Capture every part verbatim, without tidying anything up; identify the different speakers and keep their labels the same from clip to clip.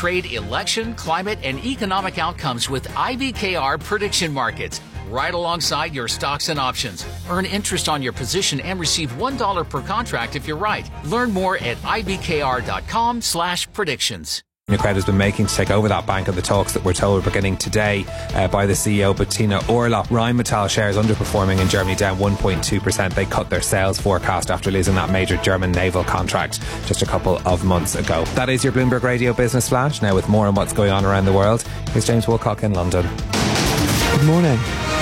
Speaker 1: trade, election, climate, and economic outcomes with I B K R prediction markets, right alongside your stocks and options. Earn interest on your position and receive one dollar per contract if you're right. Learn more at ibkr.com slash predictions.
Speaker 2: UniCredit has been making to take over that bank of the talks that we're told are beginning today uh, by the C E O Bettina Orlopp. Rheinmetall shares underperforming in Germany, down one point two percent. They cut their sales forecast after losing that major German naval contract just a couple of months ago. That is your Bloomberg Radio Business Flash. Now with more on what's going on around the world, here's James Woolcock in London.
Speaker 3: Good morning.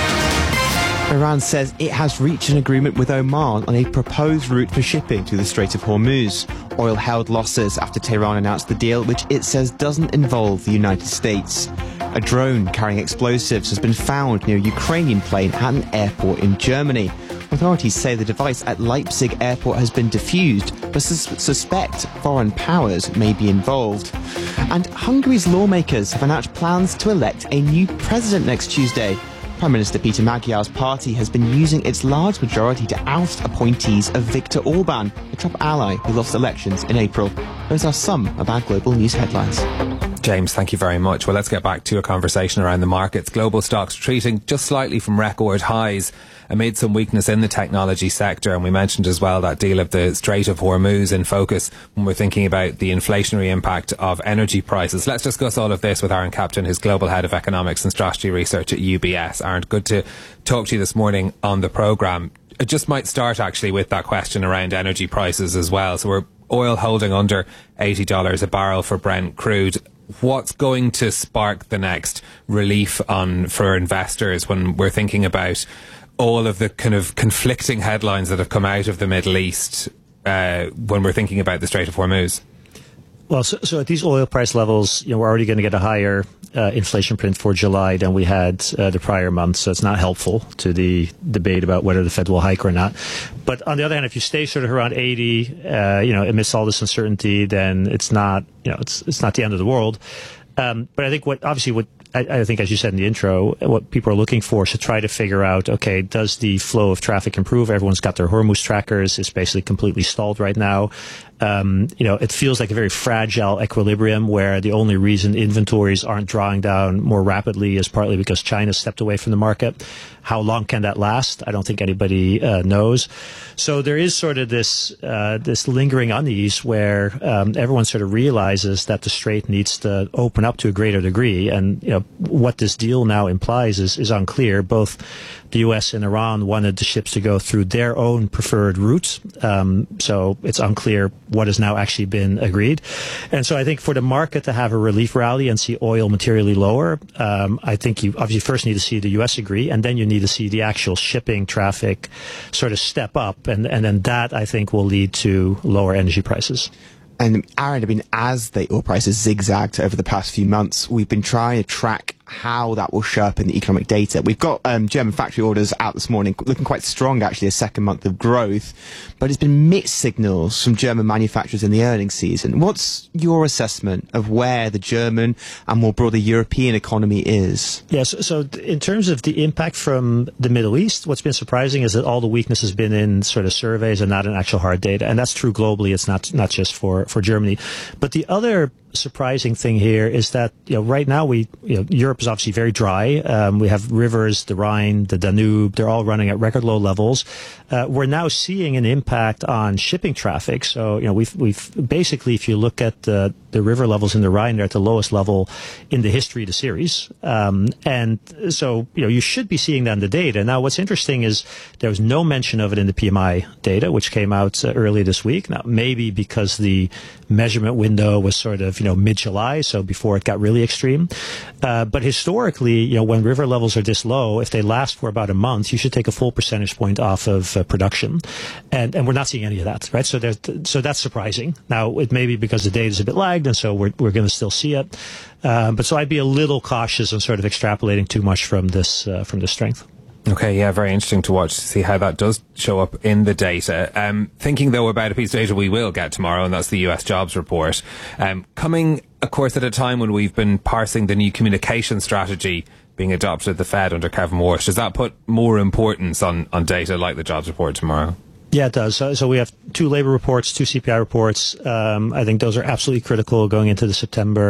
Speaker 3: Iran says it has reached an agreement with Oman on a proposed route for shipping through the Strait of Hormuz. Oil held losses after Tehran announced the deal, which it says doesn't involve the United States. A drone carrying explosives has been found near a Ukrainian plane at an airport in Germany. Authorities say the device at Leipzig airport has been defused, but sus- suspect foreign powers may be involved. And Hungary's lawmakers have announced plans to elect a new president next Tuesday. Prime Minister Peter Magyar's party has been using its large majority to oust appointees of Viktor Orban, a Trump ally who lost elections in April. Those are some of our global news headlines.
Speaker 2: James, thank you very much. Well, let's get back to a conversation around the markets. Global stocks retreating just slightly from record highs amid some weakness in the technology sector. And we mentioned as well that deal of the Strait of Hormuz in focus when we're thinking about the inflationary impact of energy prices. Let's discuss all of this with Aaron Captain, who's Global Head of Economics and Strategy Research at U B S. Aaron, good to talk to you this morning on the programme. I just might start actually with that question around energy prices as well. So we're oil holding under eighty dollars a barrel for Brent crude. What's going to spark the next relief on for investors when we're thinking about all of the kind of conflicting headlines that have come out of the Middle East uh, when we're thinking about the Strait of Hormuz?
Speaker 4: Well, so, so at these oil price levels, you know, we're already going to get a higher uh, inflation print for July than we had uh, the prior month. So it's not helpful to the debate about whether the Fed will hike or not. But on the other hand, if you stay sort of around eighty, uh, you know, amidst all this uncertainty, then it's not, you know, it's it's not the end of the world. Um, but I think what obviously what I, I think, as you said in the intro, what people are looking for is to try to figure out, okay, does the flow of traffic improve? Everyone's got their Hormuz trackers. It's basically completely stalled right now. Um, you know, it feels like a very fragile equilibrium where the only reason inventories aren't drawing down more rapidly is partly because China stepped away from the market. How long can that last? I don't think anybody uh, knows. So there is sort of this uh, this lingering unease where um, everyone sort of realizes that the strait needs to open up to a greater degree. And you know what this deal now implies is, is unclear. Both the U S and Iran wanted the ships to go through their own preferred routes. Um, so it's unclear what has now actually been agreed. And so I think for the market to have a relief rally and see oil materially lower, um, I think you obviously first need to see the U S agree, and then you need to see the actual shipping traffic sort of step up. And, and then that, I think, will lead to lower energy prices.
Speaker 3: And Aaron, I mean, as the oil prices zigzagged over the past few months, we've been trying to track how that will show up in the economic data. We've got um, German factory orders out this morning, looking quite strong, actually, a second month of growth. But it's been mixed signals from German manufacturers in the earnings season. What's your assessment of where the German and more broader European economy is?
Speaker 4: Yes, so, so in terms of the impact from the Middle East, what's been surprising is that all the weakness has been in sort of surveys and not in actual hard data. And that's true globally. It's not not just for, for Germany. But the other surprising thing here is that, you know, right now we, you know, Europe is obviously very dry. Um, we have rivers, the Rhine, the Danube, they're all running at record low levels. Uh, we're now seeing an impact on shipping traffic. So, you know, we've, we've basically, if you look at the, the river levels in the Rhine, they're at the lowest level in the history of the series. Um, and so, you know, you should be seeing that in the data. Now, what's interesting is there was no mention of it in the P M I data, which came out uh, early this week. Now, maybe because the measurement window was sort of, you know, mid-July, so before it got really extreme. Uh, but historically, you know, when river levels are this low, if they last for about a month, you should take a full percentage point off of uh, production. And, and we're not seeing any of that, right? So there's, so that's surprising. Now, it may be because the data is a bit lagged, and so we're, we're going to still see it. Uh, but so I'd be a little cautious on sort of extrapolating too much from this, uh, from this strength.
Speaker 2: Okay, yeah, very interesting to watch to see how that does show up in the data. Um, thinking, though, about a piece of data we will get tomorrow, and that's the U S jobs report. Um, coming, of course, at a time when we've been parsing the new communication strategy being adopted at the Fed under Kevin Warsh. Does that put more importance on, on data like the jobs report tomorrow?
Speaker 4: Yeah, it does. So, so we have two labor reports, two C P I reports. Um, I think those are absolutely critical going into the September